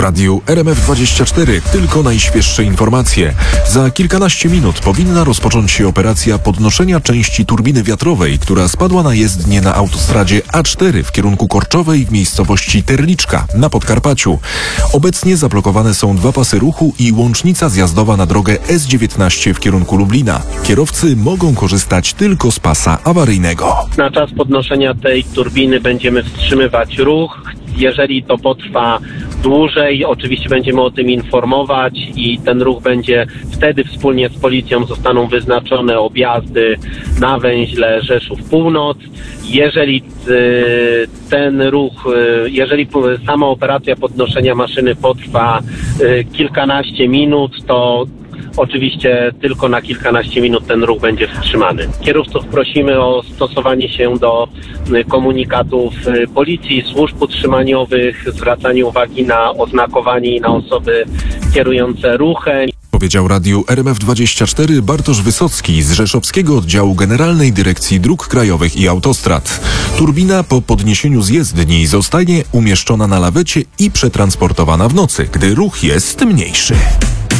radiu RMF24 tylko najświeższe informacje. Za kilkanaście minut powinna rozpocząć się operacja podnoszenia części turbiny wiatrowej, która spadła na jezdnię na autostradzie A4 w kierunku Korczowej w miejscowości Terliczka na Podkarpaciu. Obecnie zablokowane są dwa pasy ruchu i łącznica zjazdowa na drogę S19 w kierunku Lublina. Kierowcy mogą korzystać tylko z pasa awaryjnego. Na czas podnoszenia tej turbiny będziemy wstrzymywać ruch. Jeżeli to potrwa dłużej, oczywiście będziemy o tym informować i ten ruch będzie wtedy wspólnie z policją zostaną wyznaczone objazdy na węźle Rzeszów Północ. Jeżeli ten ruch, jeżeli sama operacja podnoszenia maszyny potrwa kilkanaście minut, to oczywiście tylko na kilkanaście minut ten ruch będzie wstrzymany. Kierowców prosimy o stosowanie się do komunikatów policji, służb utrzymaniowych, zwracanie uwagi na oznakowanie i na osoby kierujące ruchem. Powiedział radiu RMF24 Bartosz Wysocki z Rzeszowskiego Oddziału Generalnej Dyrekcji Dróg Krajowych i Autostrad. Turbina po podniesieniu z jezdni zostanie umieszczona na lawecie i przetransportowana w nocy, gdy ruch jest mniejszy.